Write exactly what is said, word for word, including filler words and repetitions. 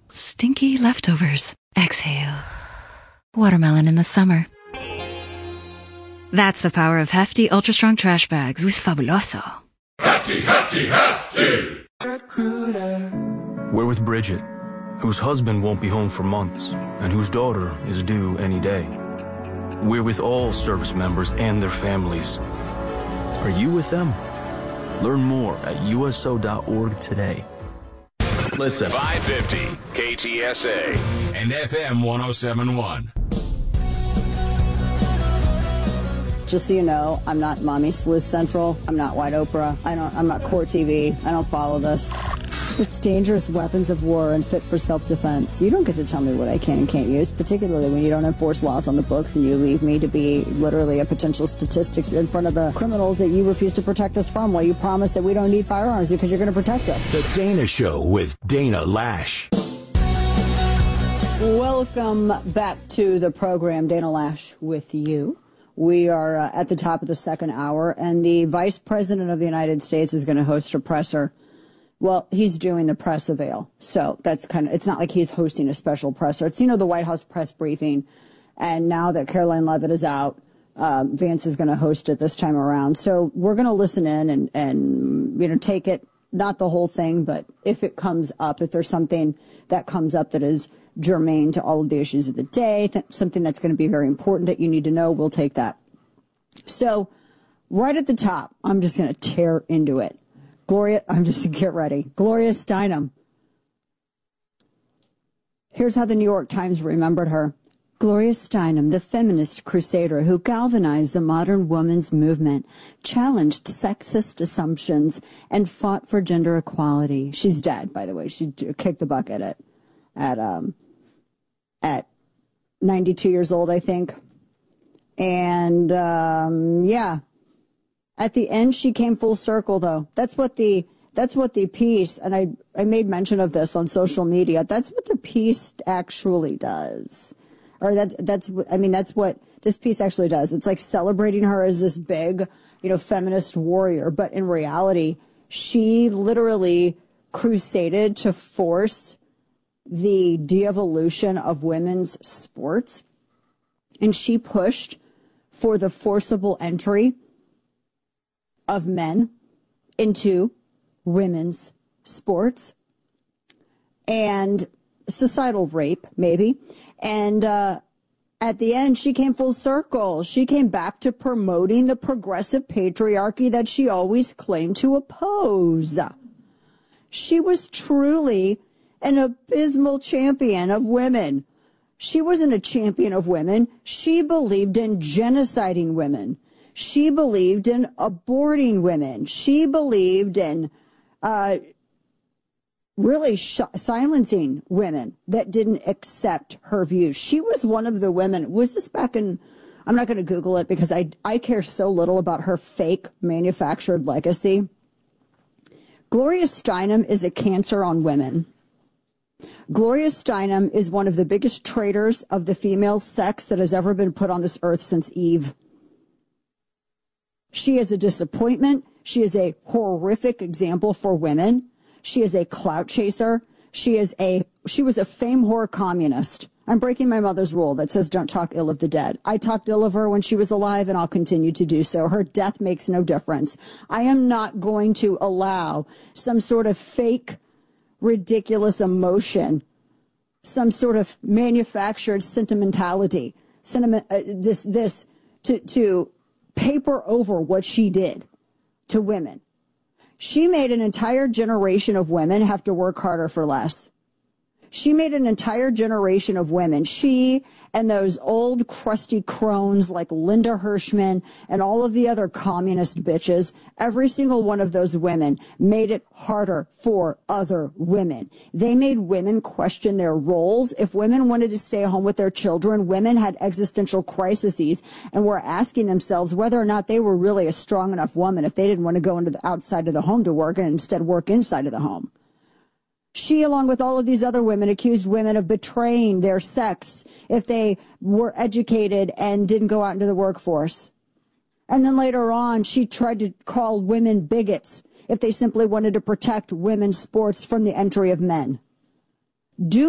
Stinky leftovers. Exhale. Watermelon in the summer. That's the power of hefty, ultra-strong trash bags with Fabuloso. Hefty, hefty, hefty! We're with Bridget, whose husband won't be home for months, and whose daughter is due any day. We're with all service members and their families. Are you with them? Learn more at U S O dot org today. Listen. five fifty K T S A and F M one oh seven point one. Just so you know, I'm not Mommy Sleuth Central. I'm not White Oprah. I don't, I'm not Core T V. I don't follow this. It's dangerous weapons of war and fit for self-defense. You don't get to tell me what I can and can't use, particularly when you don't enforce laws on the books and you leave me to be literally a potential statistic in front of the criminals that you refuse to protect us from while you promise that we don't need firearms because you're going to protect us. The Dana Show with Dana Lash. Welcome back to the program, Dana Lash with you. We are uh, at the top of the second hour, and the Vice President of the United States is going to host a presser. Well, he's doing the press avail, so that's kind of, it's not like he's hosting a special presser. It's, you know, the White House press briefing, and now that Caroline Leavitt is out, uh, Vance is going to host it this time around. So we're going to listen in and, and, you know, take it, not the whole thing, but if it comes up, if there's something that comes up that is germane to all of the issues of the day, th- something that's going to be very important that you need to know, we'll take that. So right at the top, I'm just going to tear into it. Gloria, I'm just, get ready. Gloria Steinem. Here's how the New York Times remembered her. Gloria Steinem, the feminist crusader who galvanized the modern women's movement, challenged sexist assumptions, and fought for gender equality. She's dead, by the way. She kicked the bucket at, at, um, at ninety-two years old, I think. And, um, yeah. At the end, she came full circle, though. That's what the that's what the piece, and I, I made mention of this on social media. That's what the piece actually does, or that's that's I mean that's what this piece actually does. It's like celebrating her as this big, you know, feminist warrior, but in reality, she literally crusaded to force the de-evolution of women's sports, and she pushed for the forcible entry of men into women's sports and societal rape, maybe. And uh, at the end, she came full circle. She came back to promoting the progressive patriarchy that she always claimed to oppose. She was truly an abysmal champion of women. She wasn't a champion of women. She believed in genociding women. She believed in aborting women. She believed in uh, really sh- silencing women that didn't accept her views. She was one of the women. Was this back in, I'm not going to Google it because I, I care so little about her fake manufactured legacy. Gloria Steinem is a cancer on women. Gloria Steinem is one of the biggest traitors of the female sex that has ever been put on this earth since Eve. She is a disappointment. She is a horrific example for women. She is a clout chaser. She is a, she was a fame whore communist. I'm breaking my mother's rule that says don't talk ill of the dead. I talked ill of her when she was alive, and I'll continue to do so. Her death makes no difference. I am not going to allow some sort of fake, ridiculous emotion, some sort of manufactured sentimentality, sentiment, uh, this, this, to, to, paper over what she did to women. She made an entire generation of women have to work harder for less. She made an entire generation of women, she and those old crusty crones like Linda Hirschman and all of the other communist bitches, every single one of those women made it harder for other women. They made women question their roles. If women wanted to stay home with their children, women had existential crises and were asking themselves whether or not they were really a strong enough woman if they didn't want to go into the outside of the home to work and instead work inside of the home. She, along with all of these other women, accused women of betraying their sex if they were educated and didn't go out into the workforce. And then later on, she tried to call women bigots if they simply wanted to protect women's sports from the entry of men. Do